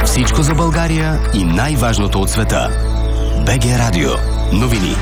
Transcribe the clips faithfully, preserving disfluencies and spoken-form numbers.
Всичко за България и най-важното от света. БГ Радио. Новини.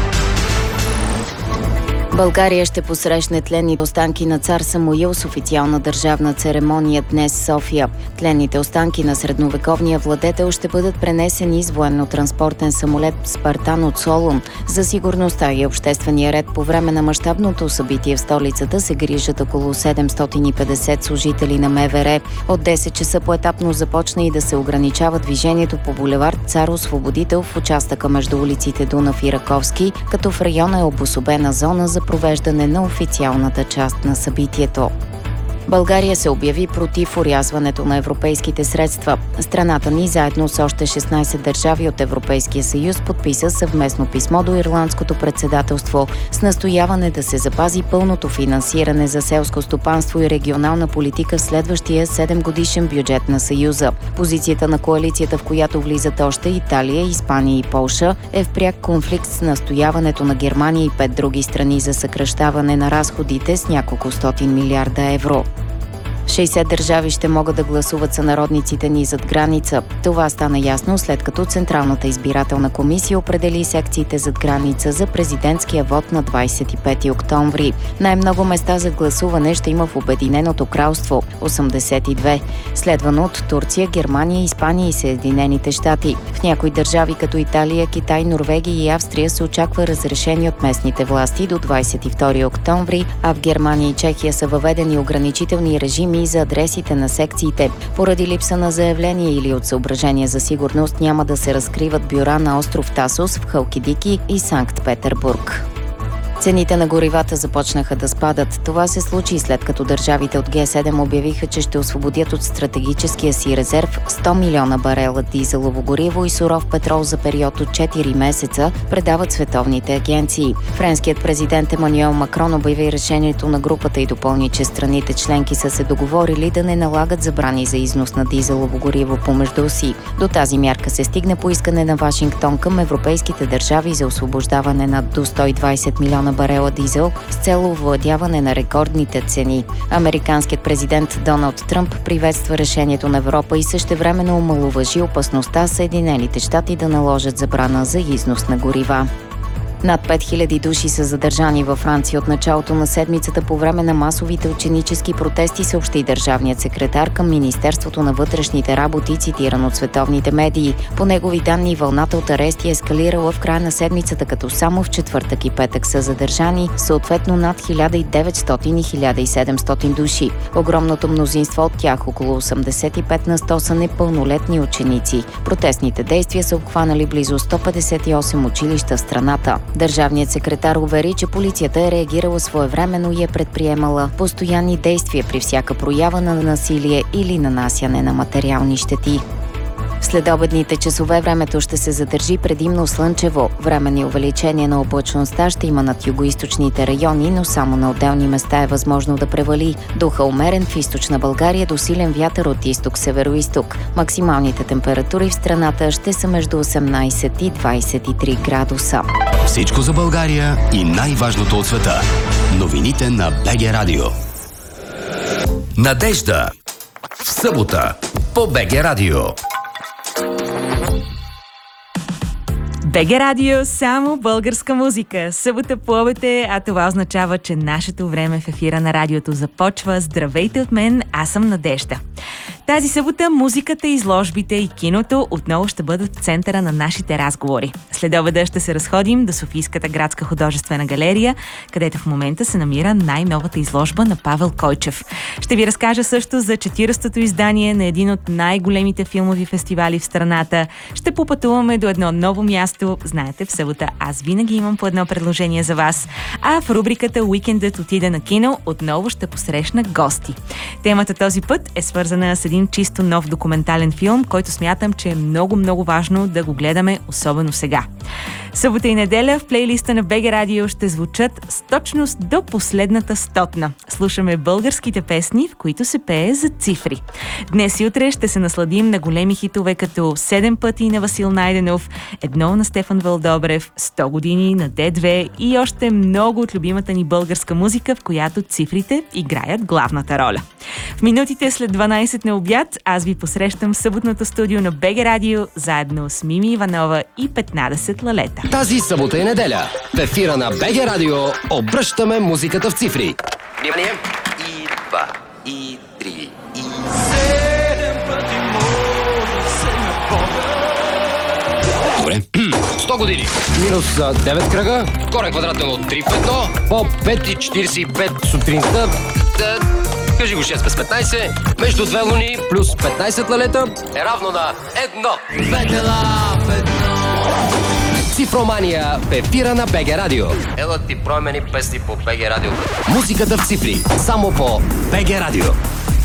България ще посрещне тленните останки на цар Самуил с официална държавна церемония днес в София. Тленните останки на средновековния владетел ще бъдат пренесени с военно-транспортен самолет Спартан от Солун. За сигурността и обществения ред по време на мащабното събитие в столицата се грижат около седемстотин и петдесет служители на МВР. От десет часа поетапно започна и да се ограничава движението по булевард Цар Освободител в участъка между улиците Дунав и Раковски, като в района е обособена зона за провеждане на официалната част на събитието. България се обяви против орязването на европейските средства. Страната ни, заедно с още шестнайсет държави от Европейския съюз, подписа съвместно писмо до ирландското председателство с настояване да се запази пълното финансиране за селско стопанство и регионална политика в следващия седемгодишен бюджет на Съюза. Позицията на коалицията, в която влизат още Италия, Испания и Полша, е в пряк конфликт с настояването на Германия и пет други страни за съкращаване на разходите с няколко стотин милиарда евро. шейсет държави ще могат да гласуват сънародниците ни зад граница. Това стана ясно, след като Централната избирателна комисия определи секциите зад граница за президентския вод на двайсет и пети октомври. Най-много места за гласуване ще има в Обединеното кралство – осемдесет и две, следвано от Турция, Германия, Испания и Съединените щати. В някои държави като Италия, Китай, Норвегия и Австрия се очаква разрешение от местните власти до двайсет и втори октомври, а в Германия и Чехия са въведени ограничителни режими и за адресите на секциите. Поради липса на заявление или от съображения за сигурност няма да се разкриват бюра на остров Тасос в Халкидики и Санкт-Петербург. Цените на горивата започнаха да спадат. Това се случи след като държавите от Г седем обявиха, че ще освободят от стратегическия си резерв сто милиона барела дизелово гориво и суров петрол за период от четири месеца, предават световните агенции. Френският президент Емануел Макрон обяви решението на групата и допълни, че страните членки са се договорили да не налагат забрани за износ на дизелово гориво помежду си. До тази мярка се стигне по искане на Вашингтон към европейските държави за освобождаване на до сто и двайсет милиона барела дизел с цел овладяване на рекордните цени. Американският президент Доналд Тръмп приветства решението на Европа и същевременно омаловажи опасността Съединените щати да наложат забрана за износ на горива. Над пет хиляди души са задържани във Франция от началото на седмицата по време на масовите ученически протести, съобщи държавният секретар към Министерството на вътрешните работи, цитиран от световните медии. По негови данни, вълната от арести е ескалирала в края на седмицата, като само в четвъртък и петък са задържани съответно над хиляда и деветстотин и хиляда и седемстотин души. Огромното мнозинство от тях, около осемдесет и пет на сто, са непълнолетни ученици. Протестните действия са обхванали близо сто петдесет и осем училища в страната. Държавният секретар увери, че полицията е реагирала своевременно и е предприемала постоянни действия при всяка проява на насилие или нанасяне на материални щети. В следобедните часове времето ще се задържи предимно слънчево. Временни увеличения на облачността ще има над югоизточните райони, но само на отделни места е възможно да превали. Духа умерен в източна България до силен вятър от изток-североизток. Максималните температури в страната ще са между осемнайсет и двайсет и три градуса. Всичко за България и най-важното от света. Новините на БГ Радио. Надежда. В събота по БГ Радио. БГ Радио, само българска музика. Събота по обед е, а това означава, че нашето време в ефира на радиото започва. Здравейте от мен, аз съм Надежда. Тази събота музиката, изложбите и киното отново ще бъдат в центъра на нашите разговори. След обеда ще се разходим до Софийската градска художествена галерия, където в момента се намира най-новата изложба на Павел Койчев. Ще ви разкажа също за четиридесетото издание на един от най-големите филмови фестивали в страната. Ще попътуваме до едно ново място. Знаете, в събота аз винаги имам по едно предложение за вас. А в рубриката "Уикендът отиде на кино" отново ще посрещна гости. Темата този път е свързана с един чисто нов документален филм, който смятам, че е много-много важно да го гледаме, особено сега. Събота и неделя в плейлиста на БГ Радио ще звучат с точност до последната стотна. Слушаме българските песни, в които се пее за цифри. Днес и утре ще се насладим на големи хитове като "Седем пъти" на Васил Найденов, "Едно на Стефан Вълдобрев, сто години на Д две и още много от любимата ни българска музика, в която цифрите играят главната роля. В минутите след дванайсет на обяд аз ви посрещам в съботното студио на БГ Радио заедно с Мими Иванова и петнайсет лалета. Тази събота и неделя в ефира на БГ Радио обръщаме музиката в цифри. Внимание! И два, и три, и... Добре. сто години. Минус а, девет кръга. Корен квадратен от три в едно. По пет и четирийсет и пет сутринта. Да, кажи го шест без петнайсет. Между две луни плюс петнайсет лалета е равно на едно. Ветела в едно. Цифромания в ефира на БГ Радио. Ела ти промени песни по БГ Радио. Музиката в цифри. Само по БГ Радио.